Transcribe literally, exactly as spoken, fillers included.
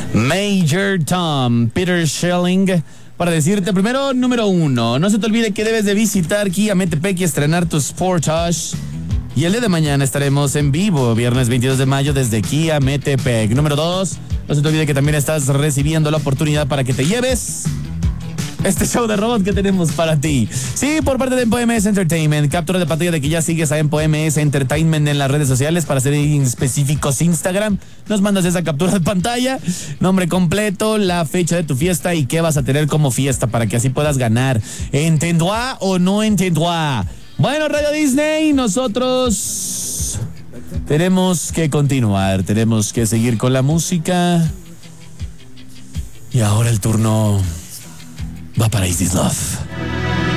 Major Tom, Peter Schelling, para decirte primero, número uno, no se te olvide que debes de visitar Kia Metepec y estrenar tu Sportage. Y el día de mañana estaremos en vivo, viernes veintidós de mayo, desde Kia Metepec. Número dos, no se te olvide que también estás recibiendo la oportunidad para que te lleves este show de robot que tenemos para ti. Sí, por parte de Empo M S Entertainment. Captura de pantalla de que ya sigues a Empo M S Entertainment en las redes sociales, para ser específicos Instagram. Nos mandas esa captura de pantalla, nombre completo, la fecha de tu fiesta y qué vas a tener como fiesta, para que así puedas ganar. ¿Entendua o no entendua? Bueno, Radio Disney, nosotros tenemos que continuar, tenemos que seguir con la música. Y ahora el turno va para Is This Love.